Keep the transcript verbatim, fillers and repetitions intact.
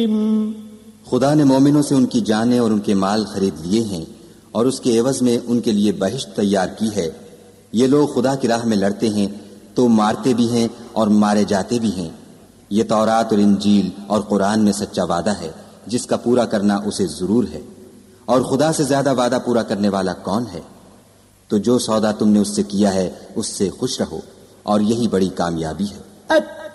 खुदा ने मोमिनों से उनकी जानें और उनके माल खरीद लिए हैं और उसके एवज में उनके लिए बहिश्त तैयार की है। ये लोग खुदा की राह में लड़ते हैं तो मारते भी हैं और मारे जाते भी हैं। ये तौरात और इंजील और कुरान में सच्चा वादा है जिसका पूरा करना उसे जरूर है। और खुदा से ज्यादा वादा पूरा करने वाला कौन है? तो जो सौदा तुमने उससे किया है उससे खुश रहो और यही बड़ी कामयाबी है।